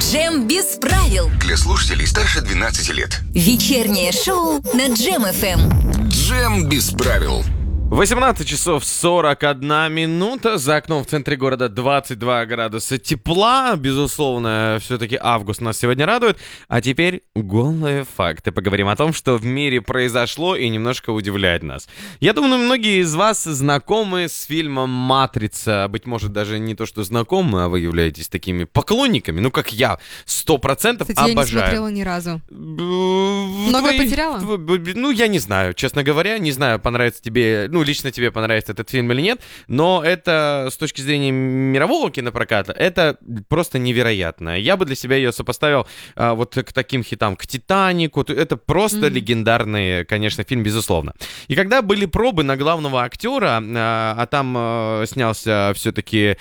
Джем без правил. Для слушателей старше 12 лет. Вечернее шоу на Джем FM. Джем без правил. 18 часов 41 минута. За окном в центре города 22 градуса тепла. Безусловно, все-таки август нас сегодня радует. А теперь голые факты. Поговорим о том, что в мире произошло и немножко удивляет нас. Я думаю, многие из вас знакомы с фильмом «Матрица». Быть может, даже не то, что знакомы, а вы являетесь такими поклонниками. Ну, как я, 100% Кстати, обожаю. я не смотрела ни разу. Много потеряла? Ну, я не знаю, честно говоря. Не знаю, понравится тебе... Ну, лично тебе понравится этот фильм или нет, но это с точки зрения мирового кинопроката, это просто невероятно. Я бы для себя ее сопоставил вот к таким хитам, к «Титанику». Это просто легендарный, конечно, фильм, безусловно. И когда были пробы на главного актера, а там снялся все-таки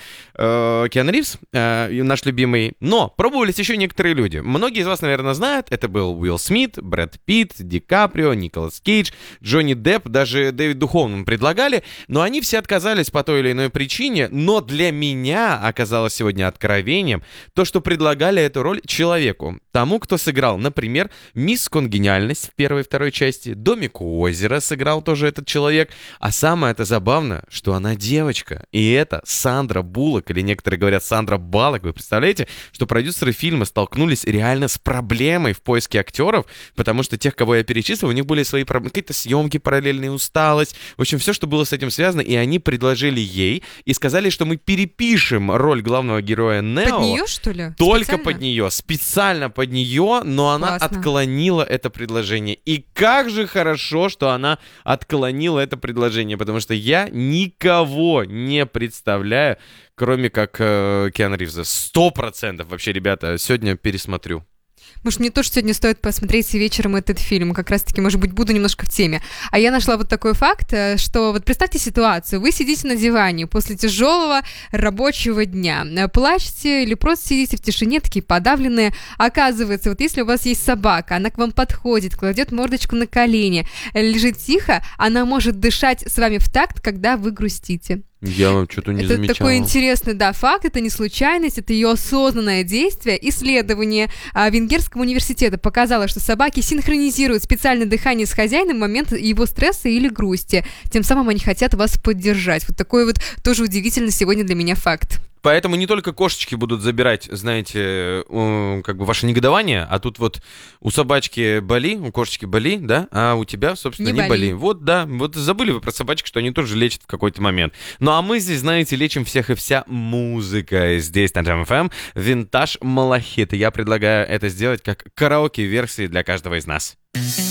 Киану Ривз, наш любимый, но пробовались еще некоторые люди. Многие из вас, наверное, знают, это был Уилл Смит, Брэд Питт, Ди Каприо, Николас Кейдж, Джонни Депп, даже Дэвид Духовный предлагали, но они все отказались по той или иной причине, но для меня оказалось сегодня откровением то, что предлагали эту роль человеку, тому, кто сыграл, например, «Мисс Конгениальность» в первой и второй части, «Домик у озера» сыграл тоже этот человек, а самое это забавно, что она девочка, и это Сандра Буллок, или некоторые говорят Сандра Баллок. Вы представляете, что продюсеры фильма столкнулись реально с проблемой в поиске актеров, потому что тех, кого я перечислил, у них были свои проблемы, какие-то съемки параллельные, усталость, в общем, все, что было с этим связано, и они предложили ей и сказали, что мы перепишем роль главного героя Нео. Под нее, что ли? Только под нее, специально под нее, но она отклонила это предложение. И как же хорошо, что она отклонила это предложение, потому что я никого не представляю, кроме как Киану Ривза. 100% вообще, ребята, сегодня пересмотрю. Может, мне тоже сегодня стоит посмотреть вечером этот фильм. Как раз-таки, может быть, буду немножко в теме. А я нашла вот такой факт, что вот представьте ситуацию. Вы сидите на диване после тяжелого рабочего дня. Плачете или просто сидите в тишине, такие подавленные. Оказывается, вот если у вас есть собака, она к вам подходит, кладет мордочку на колени, лежит тихо, она может дышать с вами в такт, когда вы грустите. Я вам что-то не замечал. Это такой интересный, факт, это не случайность, это ее осознанное действие. Исследование Венгерского университета показало, что собаки синхронизируют специальное дыхание с хозяином в момент его стресса или грусти. Тем самым они хотят вас поддержать. Вот такой вот тоже удивительный сегодня для меня факт. Поэтому не только кошечки будут забирать, знаете, как бы ваше негодование, а тут вот у собачки боли, у кошечки боли, да, а у тебя, собственно, не боли. Вот, да, вот забыли вы про собачек, что они тоже лечат в какой-то момент. Ну а мы здесь, знаете, лечим всех и вся музыкой. Здесь на Джем FM «Винтаж Малахит». Я предлагаю это сделать как караоке-версии для каждого из нас.